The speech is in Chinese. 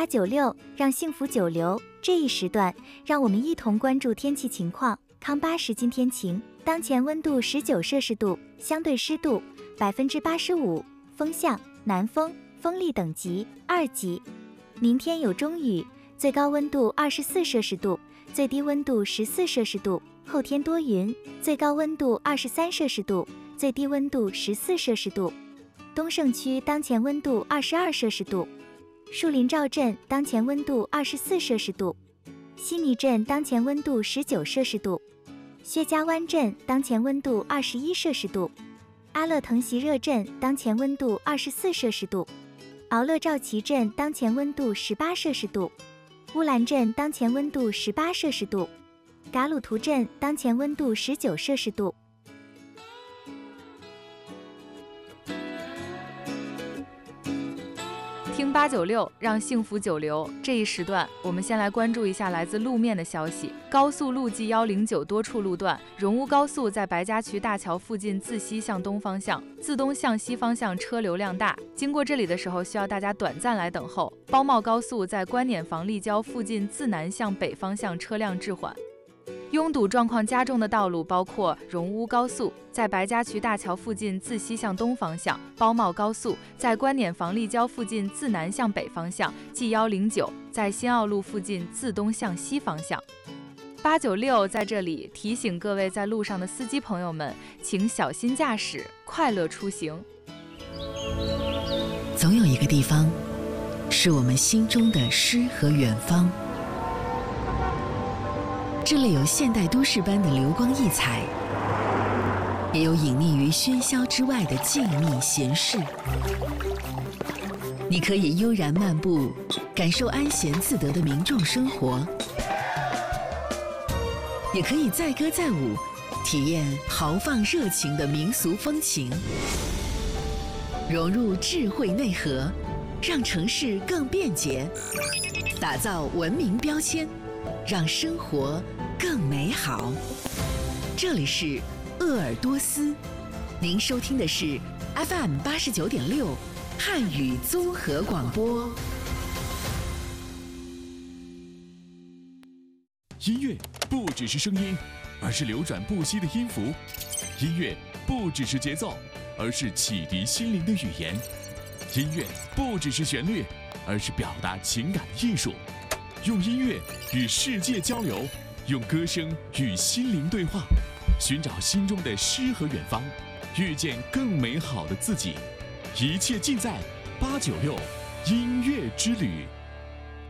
896让幸福久留，这一时段，让我们一同关注天气情况。康巴时今天晴，当前温度19摄氏度，相对湿度85%，风向南风，风力等级2级。明天有中雨，最高温度24摄氏度，最低温度14摄氏度。后天多云，最高温度23摄氏度，最低温度14摄氏度。东胜区当前温度22摄氏度，树林赵镇当前温度24摄氏度，西米镇当前温度19摄氏度，薛家湾镇当前温度21摄氏度，阿勒腾席热镇当前温度24摄氏度，敖勒赵旗镇当前温度18摄氏度，乌兰镇当前温度18摄氏度，噶鲁图镇当前温度19摄氏度。 听896，让幸福久留。这一时段，我们先来关注一下来自路面的消息。高速路 G109多处路段，荣乌高速在白家渠大桥附近自西向东方向，自东向西方向车流量大，经过这里的时候需要大家短暂来等候。包茂高速在观碾房立交附近自南向北方向车辆滞缓。拥堵状况加重的道路包括荣乌高速在白家渠大桥附近自西向东方向，包茂高速在观碾房立交附近自南向北方向，G109在新奥路附近自东向西方向。896在这里提醒各位在路上的司机朋友们，请小心驾驶，快乐出行。 总有一个地方，是我们心中的诗和远方。这里有现代都市般的流光溢彩，也有隐匿于喧嚣之外的静谧闲适。你可以悠然漫步，感受安闲自得的民众生活；也可以载歌载舞，体验豪放热情的民俗风情。融入智慧内核，让城市更便捷，打造文明标签，让生活更美好。这里是鄂尔多斯，您收听的是 FM 89.6汉语综合广播。 音乐不只是声音，而是流转不息的音符；音乐不只是节奏，而是启迪心灵的语言；音乐不只是旋律，而是表达情感的艺术。用音乐与世界交流，用歌声与心灵对话，寻找心中的诗和远方，遇见更美好的自己。一切尽在896音乐之旅。